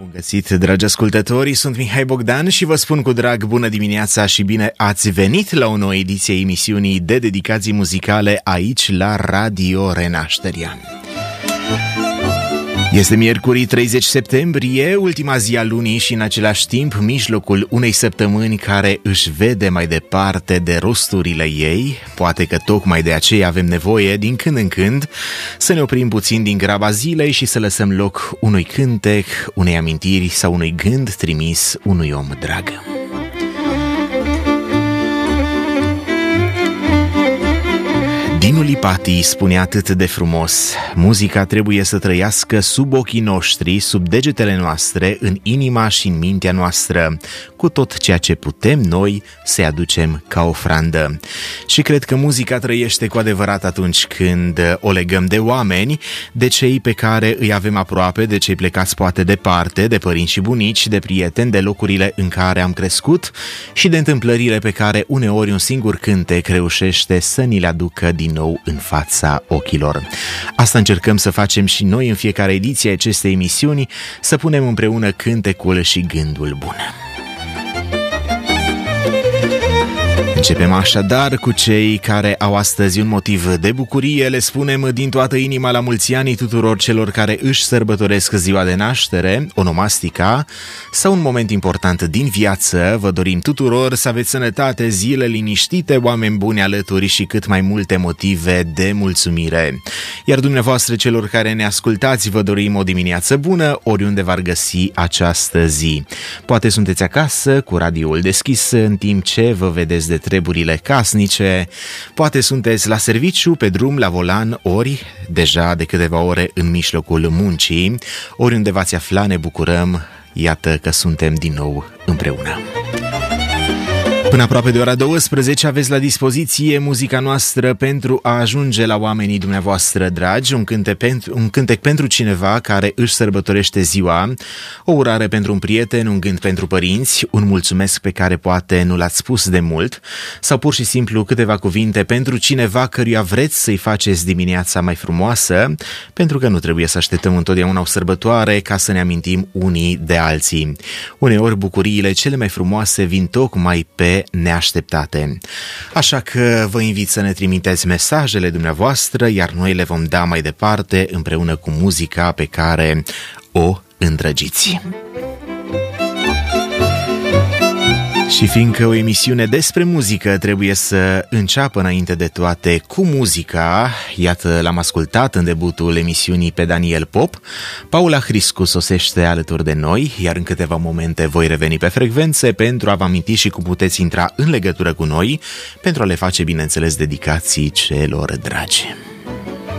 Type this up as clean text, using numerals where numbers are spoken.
Bun găsit, dragi ascultători, sunt Mihai Bogdan și vă spun cu drag bună dimineața și bine ați venit la o nouă ediție a emisiunii de dedicații muzicale aici la Radio Renașterea. Este miercuri 30 septembrie, ultima zi a lunii și în același timp mijlocul unei săptămâni care își vede mai departe de rosturile ei. Poate că tocmai de aceea avem nevoie din când în când să ne oprim puțin din graba zilei și să lăsăm loc unui cântec, unei amintiri sau unui gând trimis unui om drag. Dinu Lipati spunea atât de frumos: muzica trebuie să trăiască sub ochii noștri, sub degetele noastre, în inima și în mintea noastră, cu tot ceea ce putem noi să-i aducem ca ofrandă. Și cred că muzica trăiește cu adevărat atunci când o legăm de oameni, de cei pe care îi avem aproape, de cei plecați poate departe, de părinți și bunici, de prieteni, de locurile în care am crescut și de întâmplările pe care uneori un singur cântec reușește să ni le aducă din nou în fața ochilor. Asta încercăm să facem și noi în fiecare ediție a acestei emisiuni, să punem împreună cântecul și gândul bun. Începem așadar cu cei care au astăzi un motiv de bucurie. Le spunem din toată inima la mulți ani tuturor celor care își sărbătoresc ziua de naștere, onomastica sau un moment important din viață. Vă dorim tuturor să aveți sănătate, zile liniștite, oameni buni alături și cât mai multe motive de mulțumire. Iar dumneavoastră celor care ne ascultați, vă dorim o dimineață bună oriunde v-ar găsi această zi. Poate sunteți acasă cu radioul deschis în timp ce vă vedeți de treburile casnice, poate sunteți la serviciu, pe drum, la volan, ori deja de câteva ore în mijlocul muncii. Oriunde v-ați afla, ne bucurăm, iată că suntem din nou împreună. Până aproape de ora 12 aveți la dispoziție muzica noastră pentru a ajunge la oamenii dumneavoastră dragi, un cântec pentru cineva care își sărbătorește ziua, o urare pentru un prieten, un gând pentru părinți, un mulțumesc pe care poate nu l-ați spus de mult, sau pur și simplu câteva cuvinte pentru cineva căruia vreți să-i faceți dimineața mai frumoasă, pentru că nu trebuie să așteptăm întotdeauna o sărbătoare ca să ne amintim unii de alții. Uneori bucuriile cele mai frumoase vin tocmai pe neașteptate. Așa că vă invit să ne trimiteți mesajele dumneavoastră, iar noi le vom da mai departe împreună cu muzica pe care o îndrăgiți. Și fiindcă o emisiune despre muzică trebuie să înceapă înainte de toate cu muzica, iată, l-am ascultat în debutul emisiunii pe Daniel Pop, Paula Hriscu sosește alături de noi, iar în câteva momente voi reveni pe frecvențe pentru a vă aminti și cum puteți intra în legătură cu noi, pentru a le face, bineînțeles, dedicații celor dragi.